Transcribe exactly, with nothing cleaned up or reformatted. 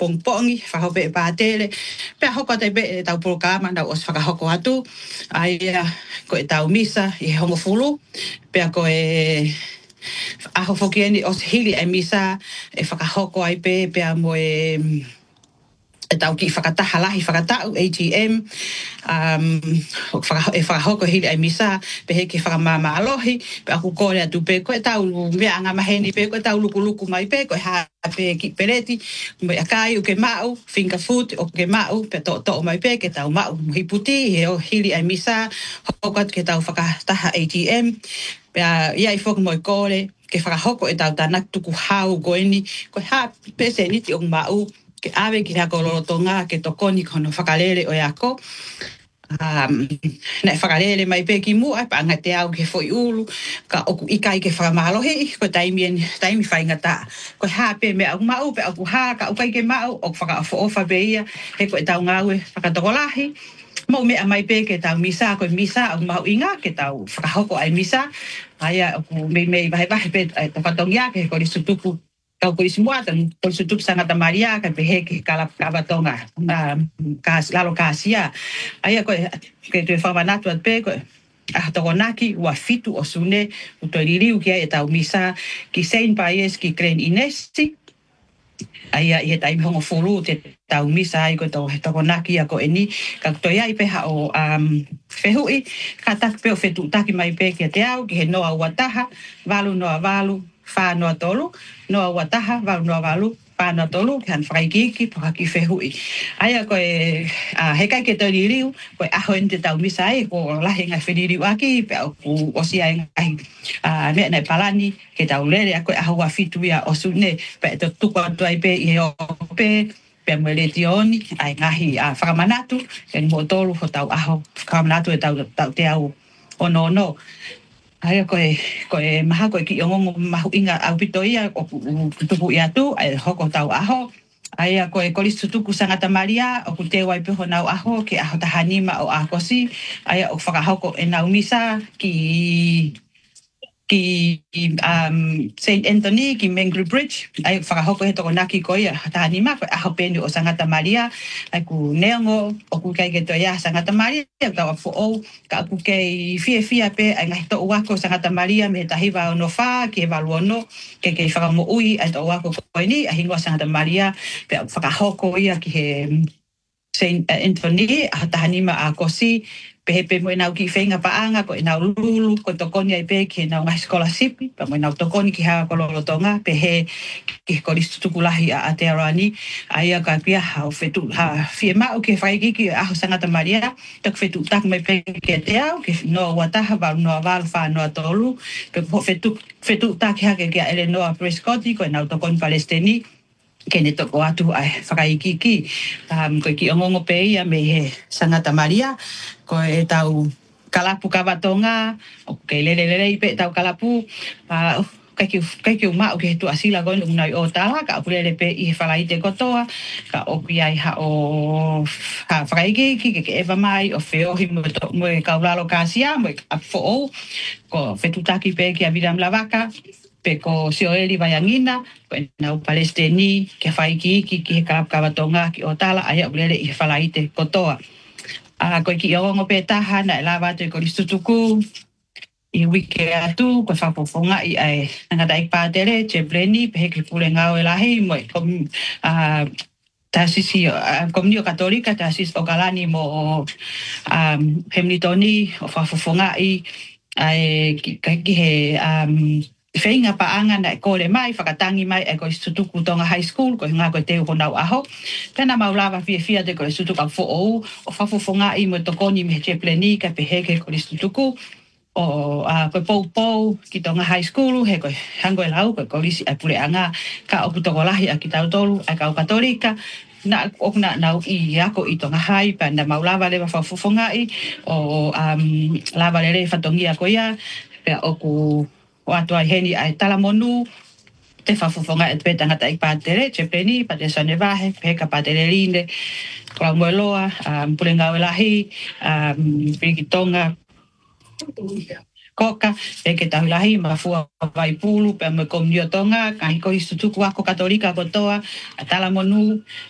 pongpongi whahope e pātele. Pea hoko te be e tau programa na os whakahoko atu. Ai uh, ko e tau misa i hongo fulu. Pea ko e aho foki eni os hili e misa e whakahoko ai pe pea mo e e tau ki whakataha lahi whakatau, A T M, um, e whakahoko hili ai misa, pe heki whakamama alohi, pe aku kore atu pe, koe tau mea anga maheni pe, koe tau luku luku mai pe, koe haa pe ki pereti, me akai u ke mau, finger food, o ke mau, pe to to mai pe, ke tau mau, hiputi, he o hili ai misa, hokat ke tau whakataha A T M, pe a iai whoka moi kore, ke whakahoko e tau tanak tuku hau goeni, koe haa pese niti o mau, ke ave ki hako lorotonga ke tokoni kono whakalele o yako. Um, Nei whakalele mai pe ki mua, pa anga te au ke foi ulu, ka oku ikai ke whakamalohi, ko taimien, taimi whaingata. Ko hape me au mau, pe au ha, ka ukai ke mau, o whakaofo ofa pe ia, he ko e tau ngawe whakatokolahi. Mau mea mai pe ke tau misa, ko misa, au mau inga, ke tau whakahoko ai misa. Aia, oku mei mei vahe vahe pe, e tokatongia, ke ko li sutuku kau ko isimua tan ko sutuk sangata Maria ka pehe ke kala kabatonga na kas lalo kasia aya ko ke te whamanatu at pe ko a tokonaki wa fitu o sune o to ririu ki e tau misa ki Saint Pius ki Cren Inesti aya i tai hongo fulu te tau misa ai ko to tokonaki ko eni ka to ia i pe ha o um fehui ka tak pe o fetu taki mai pe ke te au ki he noa wataha valu noa valu fa no tolu no wataha va no valu fa no tolu kan fraikiki po ki fehui aya ko e a heka ke to ririu ko a hoente tau misa ai ko la hinga fediriu aki pe o o si ai a ne ne palani ke tau lere ko a wa fitu ia o sune pe to tu ko to ai pe i o pe pe mo le tioni ai ngahi a whakamanatu en mo tolu ho tau aho whakamanatu e tau tau te au o no no ai ko e ko e maha ko ki ongo mahu inga au pitoia o tupu ia tu ai hoko tau aho ai ko e kolistu tuku sangata Maria o te wai pe honau aho ke aho tahanima o akosi ai o whakahoko e nau misa ki ki um Saint Anthony ki Mangere Bridge ai whakahoko he toko naki ko ia tahanima ko aho peni o sangata Maria ai ku neongo o ku kai ke to ia sangata Maria ka fo o ka ku ke fie fie pe ai ngai to wako sangata Maria me tahiva no fa ke valuono ke ke whakamo ui ai to wako ko ni ai ngwa sangata Maria pe whakahoko ia ki he Saint Anthony a tahanima a kosi pe pe mo nau ki fenga paanga ko nau lulu ko tokoni ai pe ki nau ngai scholarship pa mo nau tokoni ki ha ko lolotonga pe he ki ko listu tukulahi a aterani ai ka pia ha fetu ha fiema o ke fai ki a sangata Maria tak fetu tak mai pe ke te au ke no wataha va no val fa no tolu pe fetu fetu tak ha ke ke ele no Prescott ko nau tokoni Palestini ke ne toko atu ai whakaiki ki um, ko ki ongongo pe ia me he sangata Maria ko e tau kalapu kawatonga o ke lele lele i pe tau kalapu uh, kai ki kai ki uma o ke tu asila gon unai o tala ka pulele pe i whalai te kotoa ka o ki ai ha o ha whakaiki ki ke ke eva mai o feo hi mo to mo e kaulalo kasia mo a fo o ko fetutaki pe ki a vidam lavaka pe ko sioeli vaiangina ko na Palestini ke fai ki ki ki ka ka batonga ki otala aya ulele i falaite kotoa a ko ki o ngo pe taha na lava te ko listutuku i wiki atu ko fa fofonga i ai nga dai padere che breni pe ke pulenga o lahi mo kom a tasisi komunio katolika tasis o galani mo um hemnitoni o fa fofonga i ai ki ki he um whainga paanga na e kore mai, whakatangi mai e ko i Sutuku Tonga High School, ko ngā koe te uho nau aho. Tēnā maulawa fia fia te ko i Sutuku au fo ou, o whawhawhonga i mo tokoni me he pleni ka pe heke ko i Sutuku, o uh, koe pou pou ki Tonga High School, he koe hango e lau, koe kolisi ai pule anga, ka oku tokolahi a ki tautolu, ai ka o katolika, na ok na na i ako i Tonga High, pa na maulawa lewa whawhawhonga i, o um, lava lere whatongia ko ia, pe oku o atua heni ai talamonu te whawhawhonga e te tangata i pātere, te pleni, pa te sanevahe, peka pātere rinde, klau moeloa, um, pulenga o lahi, um, Rikitonga, koka, peke tau lahi, ma fua vai pulu, pe me komunio tonga, kahi ko histutuku ako katolika kotoa, a talamonu,